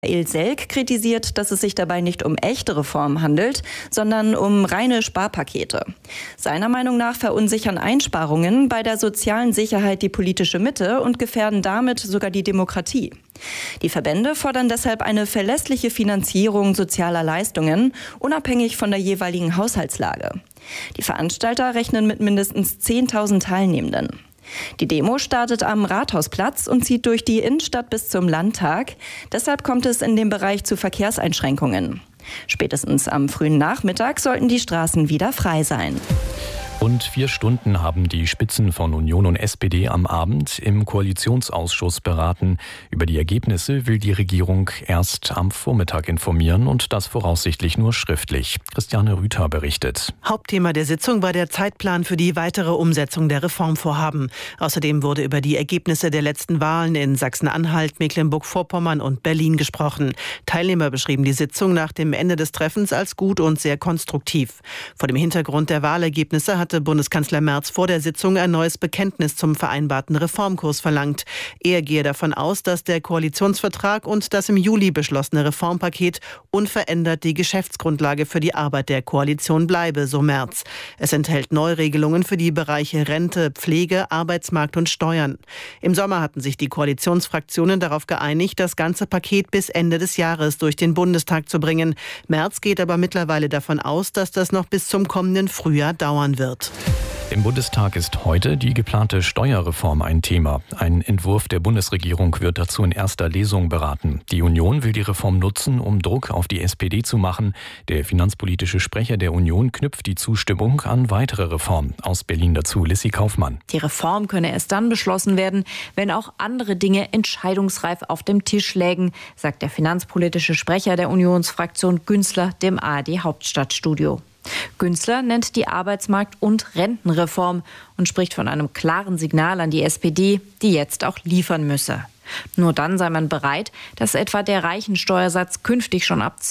Michael Selk kritisiert, dass es sich dabei nicht um echte Reformen handelt, sondern um reine Sparpakete. Seiner Meinung nach verunsichern Einsparungen bei der sozialen Sicherheit die politische Mitte und gefährden damit sogar die Demokratie. Die Verbände fordern deshalb eine verlässliche Finanzierung sozialer Leistungen, unabhängig von der jeweiligen Haushaltslage. Die Veranstalter rechnen mit mindestens 10.000 Teilnehmenden. Die Demo startet am Rathausplatz und zieht durch die Innenstadt bis zum Landtag. Deshalb kommt es in dem Bereich zu Verkehrseinschränkungen. Spätestens am frühen Nachmittag sollten die Straßen wieder frei sein. Rund 4 Stunden haben die Spitzen von Union und SPD am Abend im Koalitionsausschuss beraten. Über die Ergebnisse will die Regierung erst am Vormittag informieren und das voraussichtlich nur schriftlich. Christiane Rüther berichtet. Hauptthema der Sitzung war der Zeitplan für die weitere Umsetzung der Reformvorhaben. Außerdem wurde über die Ergebnisse der letzten Wahlen in Sachsen-Anhalt, Mecklenburg-Vorpommern und Berlin gesprochen. Teilnehmer beschrieben die Sitzung nach dem Ende des Treffens als gut und sehr konstruktiv. Vor dem Hintergrund der Wahlergebnisse hatte Bundeskanzler Merz vor der Sitzung ein neues Bekenntnis zum vereinbarten Reformkurs verlangt. Er gehe davon aus, dass der Koalitionsvertrag und das im Juli beschlossene Reformpaket unverändert die Geschäftsgrundlage für die Arbeit der Koalition bleibe, so Merz. Es enthält Neuregelungen für die Bereiche Rente, Pflege, Arbeitsmarkt und Steuern. Im Sommer hatten sich die Koalitionsfraktionen darauf geeinigt, das ganze Paket bis Ende des Jahres durch den Bundestag zu bringen. Merz geht aber mittlerweile davon aus, dass das noch bis zum kommenden Frühjahr dauern wird. Im Bundestag ist heute die geplante Steuerreform ein Thema. Ein Entwurf der Bundesregierung wird dazu in erster Lesung beraten. Die Union will die Reform nutzen, um Druck auf die SPD zu machen. Der finanzpolitische Sprecher der Union knüpft die Zustimmung an weitere Reformen. Aus Berlin dazu Lissy Kaufmann. Die Reform könne erst dann beschlossen werden, wenn auch andere Dinge entscheidungsreif auf dem Tisch lägen, sagt der finanzpolitische Sprecher der Unionsfraktion Günzler dem ARD-Hauptstadtstudio. Günzler nennt die Arbeitsmarkt- und Rentenreform und spricht von einem klaren Signal an die SPD, die jetzt auch liefern müsse. Nur dann sei man bereit, dass etwa der Reichensteuersatz künftig schon ab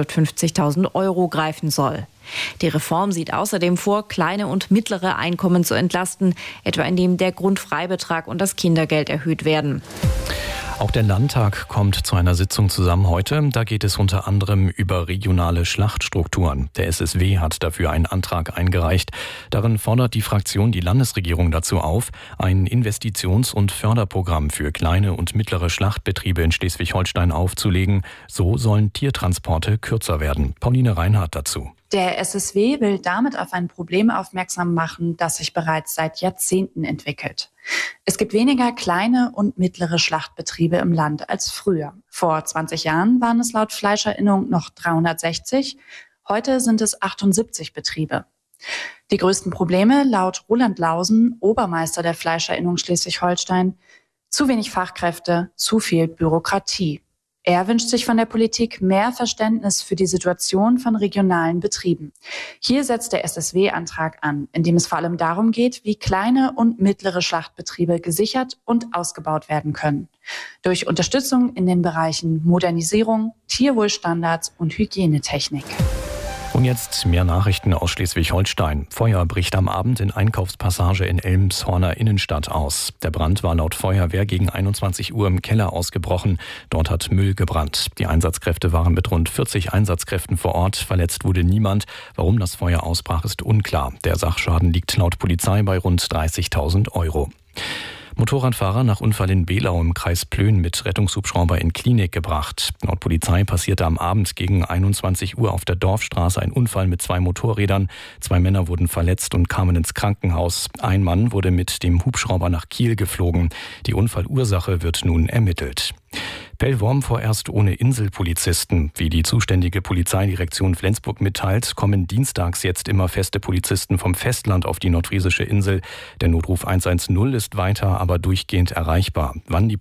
250.000 € greifen soll. Die Reform sieht außerdem vor, kleine und mittlere Einkommen zu entlasten, etwa indem der Grundfreibetrag und das Kindergeld erhöht werden. Auch der Landtag kommt zu einer Sitzung zusammen heute. Da geht es unter anderem über regionale Schlachtstrukturen. Der SSW hat dafür einen Antrag eingereicht. Darin fordert die Fraktion die Landesregierung dazu auf, ein Investitions- und Förderprogramm für kleine und mittlere Schlachtbetriebe in Schleswig-Holstein aufzulegen. So sollen Tiertransporte kürzer werden. Pauline Reinhardt dazu. Der SSW will damit auf ein Problem aufmerksam machen, das sich bereits seit Jahrzehnten entwickelt. Es gibt weniger kleine und mittlere Schlachtbetriebe im Land als früher. Vor 20 Jahren waren es laut Fleischerinnung noch 360, heute sind es 78 Betriebe. Die größten Probleme laut Roland Lausen, Obermeister der Fleischerinnung Schleswig-Holstein: zu wenig Fachkräfte, zu viel Bürokratie. Er wünscht sich von der Politik mehr Verständnis für die Situation von regionalen Betrieben. Hier setzt der SSW-Antrag an, in dem es vor allem darum geht, wie kleine und mittlere Schlachtbetriebe gesichert und ausgebaut werden können. Durch Unterstützung in den Bereichen Modernisierung, Tierwohlstandards und Hygienetechnik. Und jetzt mehr Nachrichten aus Schleswig-Holstein. Feuer bricht am Abend in Einkaufspassage in Elmshorner Innenstadt aus. Der Brand war laut Feuerwehr gegen 21 Uhr im Keller ausgebrochen. Dort hat Müll gebrannt. Die Einsatzkräfte waren mit rund 40 Einsatzkräften vor Ort. Verletzt wurde niemand. Warum das Feuer ausbrach, ist unklar. Der Sachschaden liegt laut Polizei bei rund 30.000 €. Motorradfahrer nach Unfall in Belau im Kreis Plön mit Rettungshubschrauber in Klinik gebracht. Laut Polizei passierte am Abend gegen 21 Uhr auf der Dorfstraße ein Unfall mit 2 Motorrädern. 2 Männer wurden verletzt und kamen ins Krankenhaus. Ein Mann wurde mit dem Hubschrauber nach Kiel geflogen. Die Unfallursache wird nun ermittelt. Pellworm vorerst ohne Inselpolizisten. Wie die zuständige Polizeidirektion Flensburg mitteilt, kommen dienstags jetzt immer feste Polizisten vom Festland auf die nordfriesische Insel. Der Notruf 110 ist weiter, aber durchgehend erreichbar. Wann die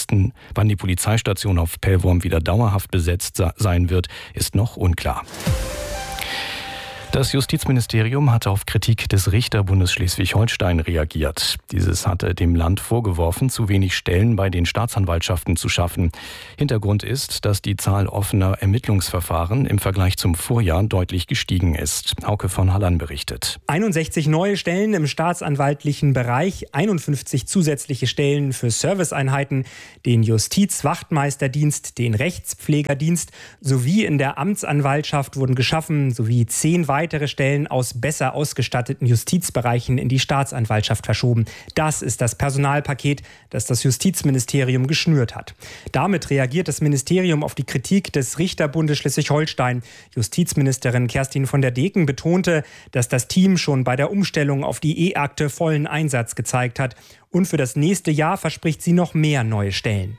Polizeistation auf Pellworm wieder dauerhaft besetzt sein wird, ist noch unklar. Das Justizministerium hat auf Kritik des Richterbundes Schleswig-Holstein reagiert. Dieses hatte dem Land vorgeworfen, zu wenig Stellen bei den Staatsanwaltschaften zu schaffen. Hintergrund ist, dass die Zahl offener Ermittlungsverfahren im Vergleich zum Vorjahr deutlich gestiegen ist. Hauke von Halland berichtet. 61 neue Stellen im staatsanwaltlichen Bereich, 51 zusätzliche Stellen für Serviceeinheiten, den Justizwachtmeisterdienst, den Rechtspflegerdienst sowie in der Amtsanwaltschaft wurden geschaffen, sowie 10 weitere Stellen aus besser ausgestatteten Justizbereichen in die Staatsanwaltschaft verschoben. Das ist das Personalpaket, das das Justizministerium geschnürt hat. Damit reagiert das Ministerium auf die Kritik des Richterbundes Schleswig-Holstein. Justizministerin Kerstin von der Deken betonte, dass das Team schon bei der Umstellung auf die E-Akte vollen Einsatz gezeigt hat. Und für das nächste Jahr verspricht sie noch mehr neue Stellen.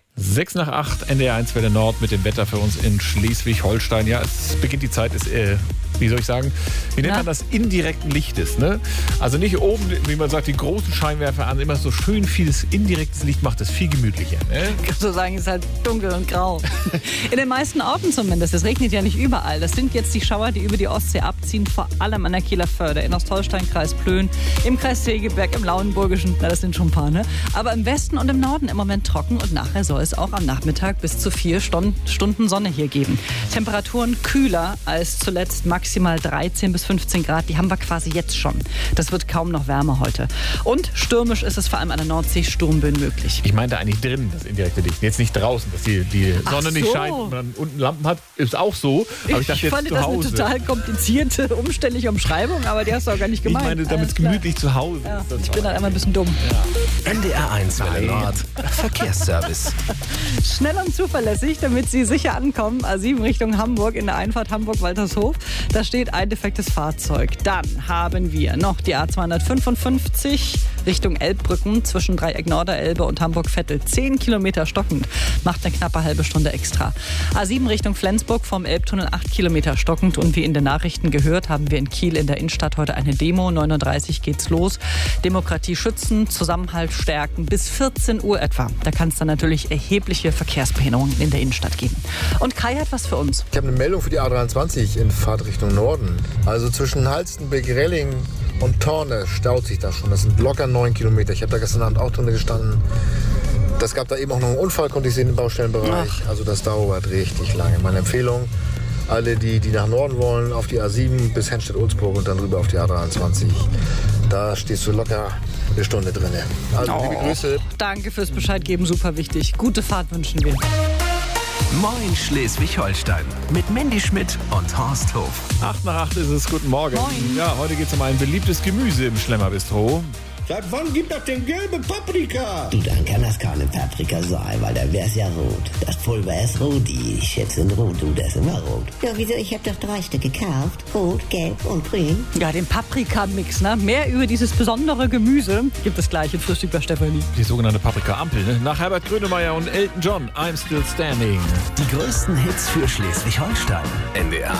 6:08, NDR1 Welle Nord mit dem Wetter für uns in Schleswig-Holstein. Ja, es beginnt die Zeit, wie soll ich sagen, wie nennt man das, indirekten Lichtes, ne? Also nicht oben, wie man sagt, die großen Scheinwerfer an, immer so schön vieles indirektes Licht macht es viel gemütlicher. Ne? Kannst du sagen, es ist halt dunkel und grau. In den meisten Orten zumindest. Es regnet ja nicht überall. Das sind jetzt die Schauer, die über die Ostsee abziehen, vor allem an der Kieler Förde, in Ostholstein, Kreis Plön, im Kreis Segeberg, im Lauenburgischen, na, das sind schon ein paar, ne? Aber im Westen und im Norden im Moment trocken und nachher soll es auch am Nachmittag bis zu 4 Stunden Sonne hier geben. Temperaturen kühler als zuletzt, maximal 13 bis 15 Grad. Die haben wir quasi jetzt schon. Das wird kaum noch wärmer heute. Und stürmisch ist es vor allem an der Nordsee, Sturmböen möglich. Ich meinte eigentlich drinnen, das indirekte Licht. Jetzt nicht draußen, dass die Sonne nicht scheint und man unten Lampen hat. Ist auch so. Aber ich dachte jetzt fand zu Hause. Das eine total komplizierte, umständliche Umschreibung, aber die hast du auch gar nicht gemeint. Ich meine, damit es gemütlich zu Hause ja, ist. Ich bin dann einmal ein bisschen dumm. Ja. NDR1 Welle Nord. Verkehrsservice. Schnell und zuverlässig, damit Sie sicher ankommen. A7 Richtung Hamburg, in der Einfahrt Hamburg-Waltershof. Da steht ein defektes Fahrzeug. Dann haben wir noch die A255 Richtung Elbbrücken zwischen Dreieck Norderelbe und Hamburg-Vettel. 10 Kilometer stockend. Macht eine knappe halbe Stunde extra. A7 Richtung Flensburg vom Elbtunnel 8 Kilometer stockend. Und wie in den Nachrichten gehört, haben wir in Kiel in der Innenstadt heute eine Demo. 9:30 Uhr geht's los. Demokratie schützen, Zusammenhalt stärken. Bis 14 Uhr etwa. Da kann es dann natürlich erhebliche Verkehrsbehinderungen in der Innenstadt geben. Und Kai hat was für uns. Ich habe eine Meldung für die A23 in Fahrtrichtung Norden. Also zwischen Halstenbeck, Relling und Torne staut sich das schon. Das sind locker 9 Kilometer. Ich habe da gestern Abend auch drin gestanden. Das gab da eben auch noch einen Unfall, konnte ich sehen im Baustellenbereich. Also das dauert richtig lange. Meine Empfehlung, alle, die nach Norden wollen, auf die A7 bis Henstedt-Ulzburg und dann rüber auf die A23. Da stehst du locker eine Stunde drin. Also liebe Grüße. Danke fürs Bescheid geben, super wichtig. Gute Fahrt wünschen wir. Moin Schleswig-Holstein mit Mandy Schmidt und Horst Hof. 7:08 ist es, guten Morgen. Moin. Ja, heute geht es um ein beliebtes Gemüse im Schlemmerbistro. Seit wann gibt das denn gelbe Paprika? Du, dann kann das keine Paprika sein, weil dann wär's ja rot. Das Pulver ist rot, die Schätze sind rot, du, das ist immer rot. Ja, wieso? Ich hab doch 3 Stück gekauft. Rot, gelb und grün. Ja, den Paprika-Mix, ne? Mehr über dieses besondere Gemüse gibt es gleich in Frühstück bei Stefanie. Die sogenannte Paprika-Ampel, ne? Nach Herbert Grönemeyer und Elton John, I'm Still Standing. Die größten Hits für Schleswig-Holstein. NDR